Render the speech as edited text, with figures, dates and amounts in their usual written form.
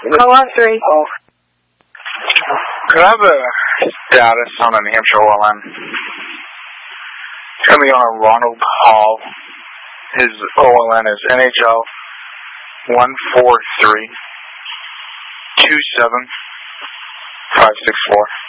Call on 3. Oh. Could I have a status on a New Hampshire OLN? It's going to be on Ronald Hall. His OLN is NHL 143-27564.